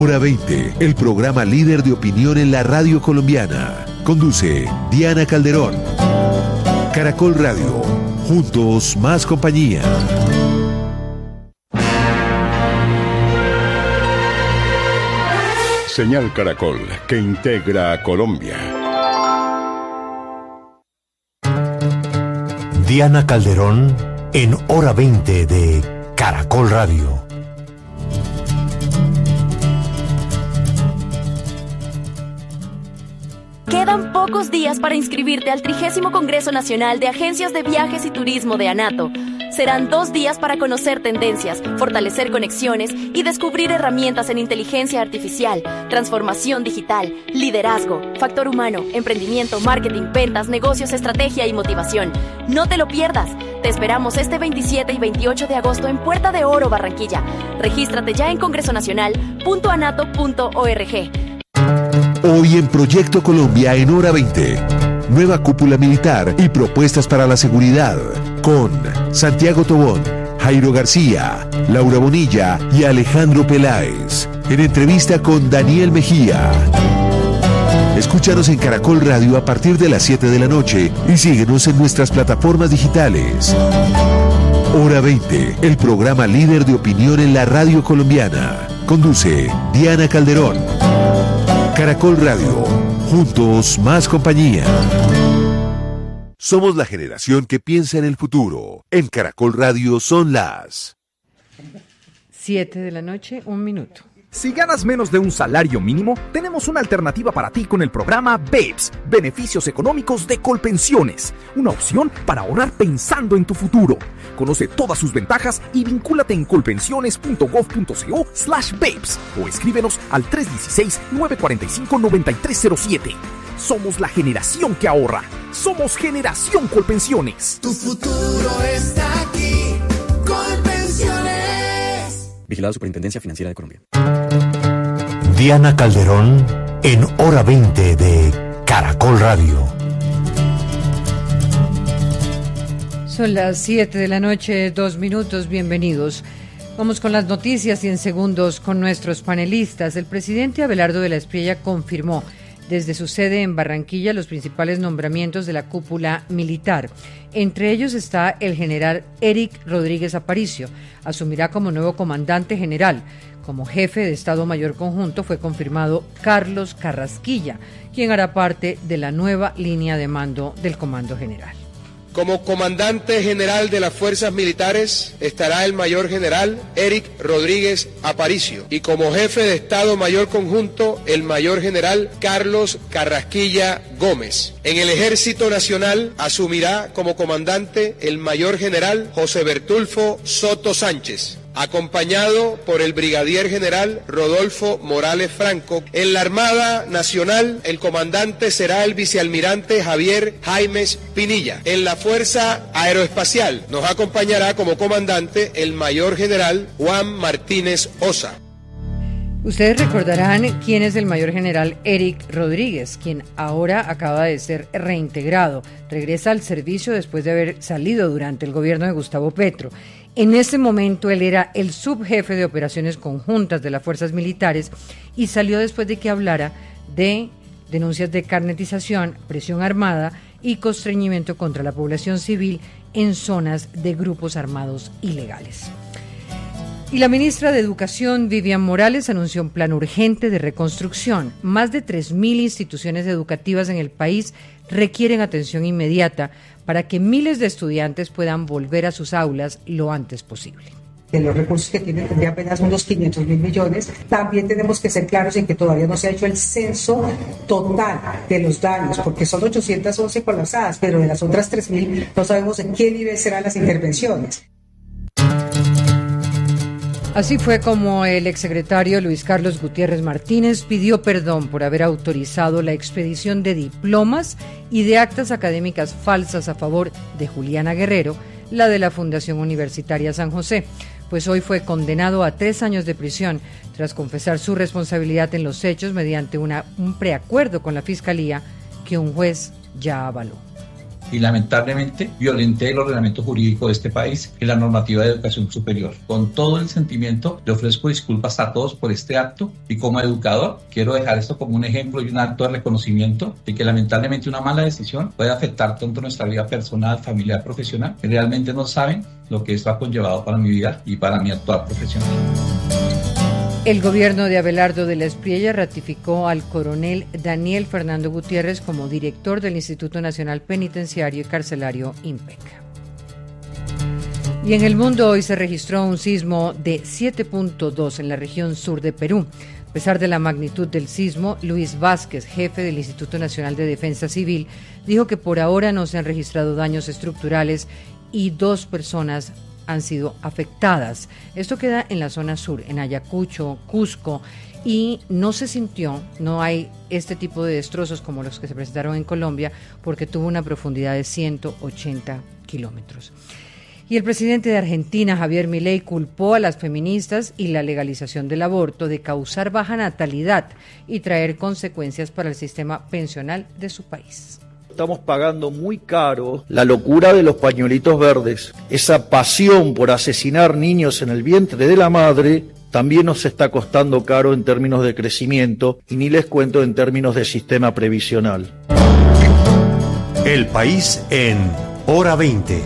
Hora 20, el programa líder de opinión en la radio colombiana. Conduce Diana Calderón. Caracol Radio. Juntos más compañía. Señal Caracol, que integra a Colombia. Diana Calderón en Hora 20 de Caracol Radio. Quedan pocos días para inscribirte al 30º Congreso Nacional de Agencias de Viajes y Turismo de ANATO. Serán 2 días para conocer tendencias, fortalecer conexiones y descubrir herramientas en inteligencia artificial, transformación digital, liderazgo, factor humano, emprendimiento, marketing, ventas, negocios, estrategia y motivación. No te lo pierdas. Te esperamos este 27 y 28 de agosto en Puerta de Oro, Barranquilla. Regístrate ya en congresonacional.anato.org. Hoy en Proyecto Colombia en Hora 20. Nueva cúpula militar y propuestas para la seguridad. Con Santiago Tobón, Jairo García, Laura Bonilla y Alejandro Peláez. En entrevista con Daniel Mejía. Escúchanos en Caracol Radio a partir de las 7 de la noche y síguenos en nuestras plataformas digitales. Hora 20, el programa líder de opinión en la radio colombiana. Conduce Diana Calderón. Caracol Radio. Juntos más compañía. Somos la generación que piensa en el futuro. En Caracol Radio son las 7 de la noche, 1 minuto. Si ganas menos de un salario mínimo, tenemos una alternativa para ti con el programa BEPS, Beneficios Económicos de Colpensiones. Una opción para ahorrar pensando en tu futuro. Conoce todas sus ventajas y vincúlate en colpensiones.gov.co/BEPS o escríbenos al 316-945-9307. Somos la generación que ahorra. Somos Generación Colpensiones. Tu futuro está aquí. Colpensiones. Vigilado Superintendencia Financiera de Colombia. Diana Calderón en Hora 20 de Caracol Radio. Son las 7 de la noche, 2 minutos, bienvenidos. Vamos con las noticias y en segundos con nuestros panelistas. El presidente Abelardo de la Espriella confirmó desde su sede en Barranquilla los principales nombramientos de la cúpula militar. Entre ellos está el general Eric Rodríguez Aparicio. Asumirá como nuevo comandante general. Como jefe de Estado Mayor Conjunto fue confirmado Carlos Carrasquilla, quien hará parte de la nueva línea de mando del Comando General. Como comandante general de las fuerzas militares estará el mayor general Eric Rodríguez Aparicio y como jefe de Estado Mayor Conjunto el mayor general Carlos Carrasquilla Gómez. En el Ejército Nacional asumirá como comandante el mayor general José Bertulfo Soto Sánchez, acompañado por el brigadier general Rodolfo Morales Franco. En la Armada Nacional, el comandante será el vicealmirante Javier Jaimes Pinilla. En la Fuerza Aeroespacial nos acompañará como comandante el mayor general Juan Martínez Osa. Ustedes recordarán quién es el mayor general Eric Rodríguez, quien ahora acaba de ser reintegrado. Regresa al servicio después de haber salido durante el gobierno de Gustavo Petro. En ese momento él era el subjefe de operaciones conjuntas de las fuerzas militares y salió después de que hablara de denuncias de carnetización, presión armada y constreñimiento contra la población civil en zonas de grupos armados ilegales. Y la ministra de Educación, Vivian Morales, anunció un plan urgente de reconstrucción. Más de 3.000 instituciones educativas en el país requieren atención inmediata para que miles de estudiantes puedan volver a sus aulas lo antes posible. De los recursos que tiene tendría apenas unos 500.000 millones. También tenemos que ser claros en que todavía no se ha hecho el censo total de los daños, porque son 811 colapsadas, pero de las otras 3.000 no sabemos en qué nivel serán las intervenciones. Así fue como el exsecretario Luis Carlos Gutiérrez Martínez pidió perdón por haber autorizado la expedición de diplomas y de actas académicas falsas a favor de Juliana Guerrero, la de la Fundación Universitaria San José, pues hoy fue condenado a 3 años de prisión tras confesar su responsabilidad en los hechos mediante un preacuerdo con la Fiscalía que un juez ya avaló. y lamentablemente violenté el ordenamiento jurídico de este país y la normativa de educación superior. Con todo el sentimiento le ofrezco disculpas a todos por este acto y como educador quiero dejar esto como un ejemplo y un acto de reconocimiento de que lamentablemente una mala decisión puede afectar tanto nuestra vida personal, familiar, profesional, que realmente no saben lo que esto ha conllevado para mi vida y para mi actuar profesional. El gobierno de Abelardo de la Espriella ratificó al coronel Daniel Fernando Gutiérrez como director del Instituto Nacional Penitenciario y Carcelario INPEC. Y en el mundo hoy se registró un sismo de 7.2 en la región sur de Perú. A pesar de la magnitud del sismo, Luis Vázquez, jefe del Instituto Nacional de Defensa Civil, dijo que por ahora no se han registrado daños estructurales y 2 personas han sido afectadas. Esto queda en la zona sur, en Ayacucho, Cusco, y no se sintió, no hay este tipo de destrozos como los que se presentaron en Colombia, porque tuvo una profundidad de 180 kilómetros. Y el presidente de Argentina, Javier Milei, culpó a las feministas y la legalización del aborto de causar baja natalidad y traer consecuencias para el sistema pensional de su país. Estamos pagando muy caro la locura de los pañuelitos verdes. Esa pasión por asesinar niños en el vientre de la madre también nos está costando caro en términos de crecimiento y ni les cuento en términos de sistema previsional. El país en Hora 20.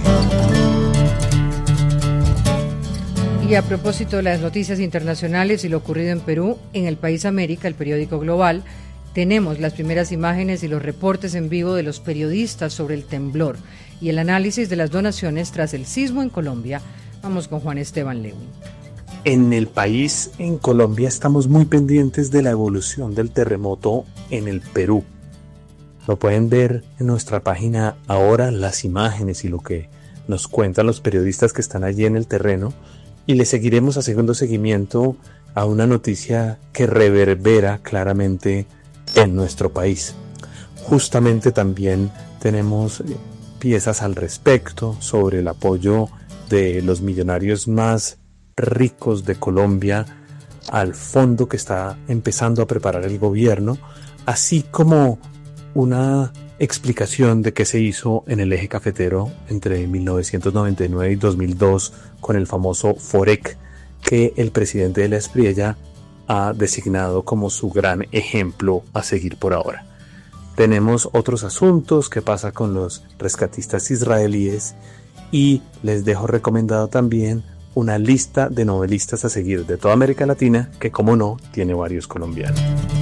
Y a propósito de las noticias internacionales y lo ocurrido en Perú, en El País América, el periódico global, tenemos las primeras imágenes y los reportes en vivo de los periodistas sobre el temblor y el análisis de las donaciones tras el sismo en Colombia. Vamos con Juan Esteban Lewin. En El País, en Colombia, estamos muy pendientes de la evolución del terremoto en el Perú. Lo pueden ver en nuestra página ahora, las imágenes y lo que nos cuentan los periodistas que están allí en el terreno, y le seguiremos haciendo seguimiento a una noticia que reverbera claramente en nuestro país. Justamente también tenemos piezas al respecto sobre el apoyo de los millonarios más ricos de Colombia al fondo que está empezando a preparar el gobierno, así como una explicación de qué se hizo en el eje cafetero entre 1999 y 2002 con el famoso FOREC, que el presidente de la Espriella ha designado como su gran ejemplo a seguir por ahora. Tenemos otros asuntos, qué pasa con los rescatistas israelíes, y les dejo recomendado también una lista de novelistas a seguir de toda América Latina, que como no, tiene varios colombianos.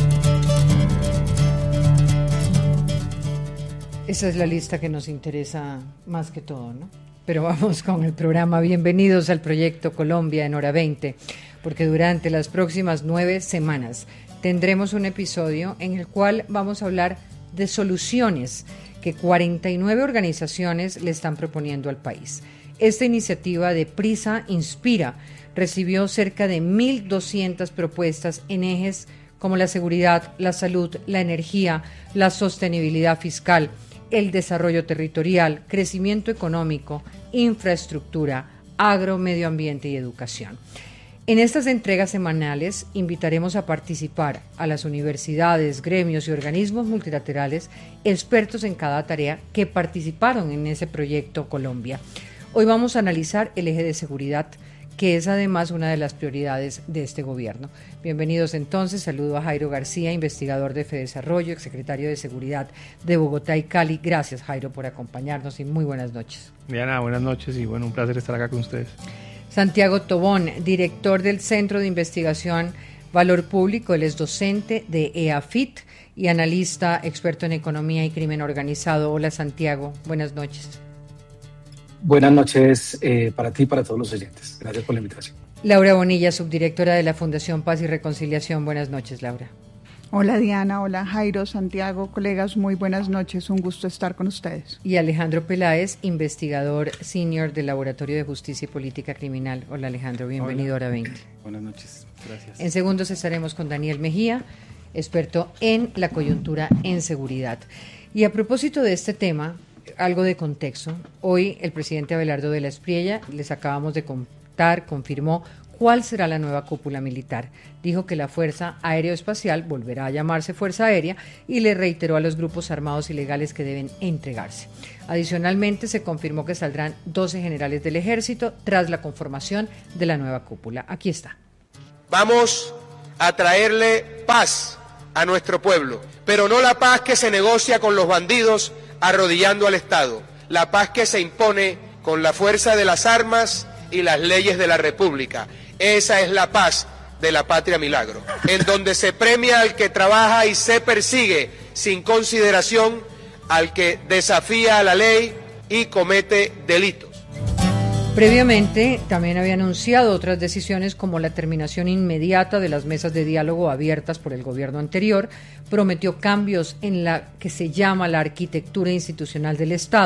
Esa es la lista que nos interesa más que todo, ¿no? Pero vamos con el programa. Bienvenidos al Proyecto Colombia en Hora 20, porque durante las próximas 9 semanas tendremos un episodio en el cual vamos a hablar de soluciones que 49 organizaciones le están proponiendo al país. Esta iniciativa de Prisa Inspira recibió cerca de 1.200 propuestas en ejes como la seguridad, la salud, la energía, la sostenibilidad fiscal, el desarrollo territorial, crecimiento económico, infraestructura, agro, medio ambiente y educación. En estas entregas semanales invitaremos a participar a las universidades, gremios y organismos multilaterales, expertos en cada tarea que participaron en ese proyecto Colombia. Hoy vamos a analizar el eje de seguridad, que es además una de las prioridades de este gobierno. Bienvenidos entonces, saludo a Jairo García, investigador de Fedesarrollo, exsecretario de Seguridad de Bogotá y Cali. Gracias, Jairo, por acompañarnos y muy buenas noches. Diana, buenas noches y bueno, un placer estar acá con ustedes. Santiago Tobón, director del Centro de Investigación Valor Público, él es docente de EAFIT y analista experto en economía y crimen organizado. Hola, Santiago, buenas noches. Buenas noches para ti y para todos los oyentes. Gracias por la invitación. Laura Bonilla, subdirectora de la Fundación Paz y Reconciliación. Buenas noches, Laura. Hola, Diana. Hola, Jairo, Santiago, colegas. Muy buenas noches. Un gusto estar con ustedes. Y Alejandro Peláez, investigador senior del Laboratorio de Justicia y Política Criminal. Hola, Alejandro. Bienvenido a Hora 20. Buenas noches. Gracias. En segundos estaremos con Daniel Mejía, experto en la coyuntura en seguridad. Y a propósito de este tema, algo de contexto. Hoy el presidente Abelardo de la Espriella, les acabamos de contar, confirmó cuál será la nueva cúpula militar. Dijo que la Fuerza Aeroespacial volverá a llamarse Fuerza Aérea y le reiteró a los grupos armados ilegales que deben entregarse. Adicionalmente, se confirmó que saldrán 12 generales del Ejército tras la conformación de la nueva cúpula. Aquí está. Vamos a traerle paz a nuestro pueblo, pero no la paz que se negocia con los bandidos arrodillando al Estado, la paz que se impone con la fuerza de las armas y las leyes de la República. Esa es la paz de la Patria Milagro, en donde se premia al que trabaja y se persigue sin consideración al que desafía a la ley y comete delitos. Previamente, también había anunciado otras decisiones como la terminación inmediata de las mesas de diálogo abiertas por el gobierno anterior, prometió cambios en la que se llama la arquitectura institucional del Estado.